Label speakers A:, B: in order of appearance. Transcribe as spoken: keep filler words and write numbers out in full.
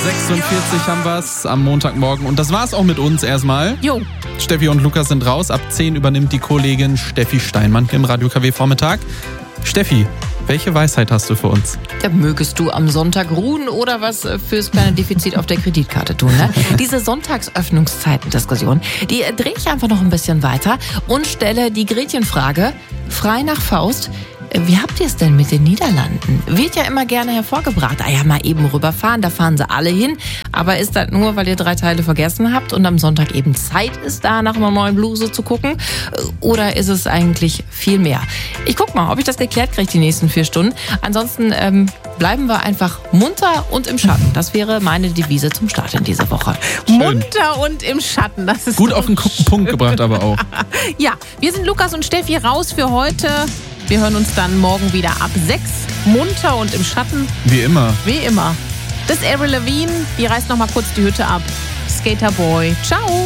A: sechsundvierzig haben wir's am Montagmorgen. Und das war's auch mit uns erstmal.
B: Jo.
A: Steffi und Lukas sind raus. Ab zehn übernimmt die Kollegin Steffi Steinmann im Radio K W Vormittag. Steffi, welche Weisheit hast du für uns?
B: Da mögest du am Sonntag ruhen oder was fürs kleine Defizit auf der Kreditkarte tun. Ne? Diese Sonntagsöffnungszeiten-Diskussion, die drehe ich einfach noch ein bisschen weiter und stelle die Gretchenfrage frei nach Faust. Wie habt ihr es denn mit den Niederlanden? Wird ja immer gerne hervorgebracht. Ah ja, mal eben rüberfahren, da fahren sie alle hin. Aber ist das nur, weil ihr drei Teile vergessen habt und am Sonntag eben Zeit ist, da nach einer neuen Bluse zu gucken? Oder ist es eigentlich viel mehr? Ich guck mal, ob ich das geklärt kriege die nächsten vier Stunden. Ansonsten ähm, bleiben wir einfach munter und im Schatten. Das wäre meine Devise zum Start in dieser Woche.
A: Schön.
C: Munter und im Schatten, das ist
A: Gut auf den K- Punkt gebracht aber auch.
C: Ja, wir sind Lukas und Steffi raus für heute. Wir hören uns dann morgen wieder ab sechs. Munter und im Schatten.
A: Wie immer.
C: Wie immer. Das ist Avril Lavigne. Die reißt noch mal kurz die Hütte ab. Skater Boy. Ciao.